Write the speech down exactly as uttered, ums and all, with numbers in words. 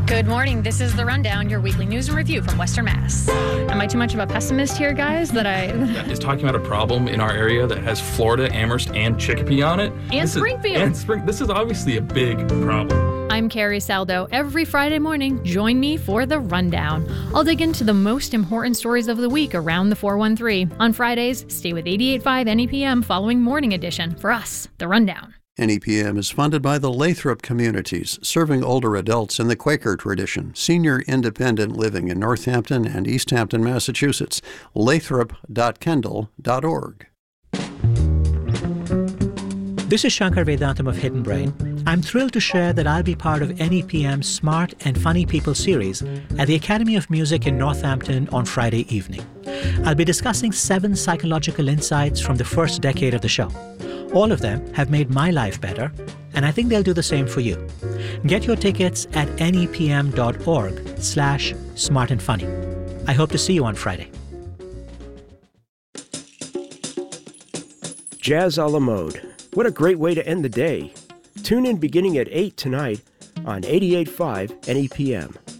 Good morning. This is The Rundown, your weekly news and review from Western Mass. Am I too much of a pessimist here, guys? That I is talking about a problem in our area that has Florida, Amherst, and Chicopee on it. And this Springfield. Is, and Spring. This is obviously a big problem. I'm Carrie Saldo. Every Friday morning, join me for The Rundown. I'll dig into the most important stories of the week around the four one three. On Fridays, stay with eighty-eight point five N E P M following Morning Edition. For us, The Rundown. N E P M is funded by the Lathrop Communities, serving older adults in the Quaker tradition, senior independent living in Northampton and East Hampton, Massachusetts. lathrop dot kendall dot org. This is Shankar Vedantam of Hidden Brain. I'm thrilled to share that I'll be part of N E P M's Smart and Funny People series at the Academy of Music in Northampton on Friday evening. I'll be discussing seven psychological insights from the first decade of the show. All of them have made my life better, and I think they'll do the same for you. Get your tickets at nepm.org slash smart and funny. I hope to see you on Friday. Jazz a la mode. What a great way to end the day. Tune in beginning at eight tonight on eighty-eight point five N E P M.